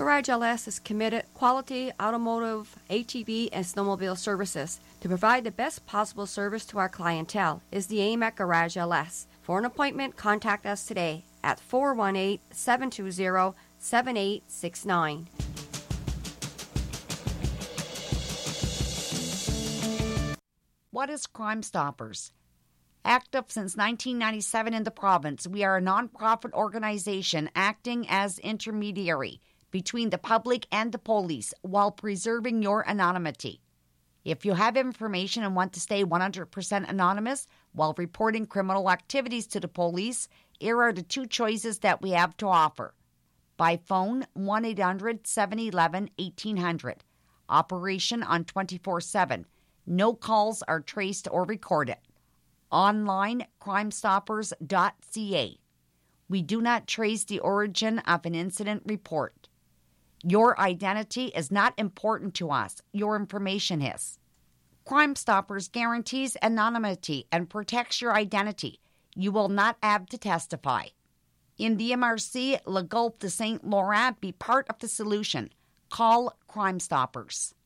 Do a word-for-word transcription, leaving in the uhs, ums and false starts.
Garage L S is committed quality automotive, A T V, and snowmobile services. To provide the best possible service to our clientele is the aim at Garage L S. For an appointment, contact us today at four one eight, seven two zero, seven eight six nine. What is Crime Stoppers? Active since nineteen ninety-seven in the province, we are a nonprofit organization acting as intermediary between the public and the police while preserving your anonymity. If you have information and want to stay one hundred percent anonymous while reporting criminal activities to the police, here are the two choices that we have to offer. By phone, one eight hundred, seven one one, eighteen hundred. Operation on twenty-four seven. No calls are traced or recorded. Online, crime stoppers dot c a. We do not trace the origin of an incident report. Your identity is not important to us. Your information is. Crime Stoppers guarantees anonymity and protects your identity. You will not have to testify. In the M R C, Le Gulf de Saint Laurent, be part of the solution. Call Crime Stoppers.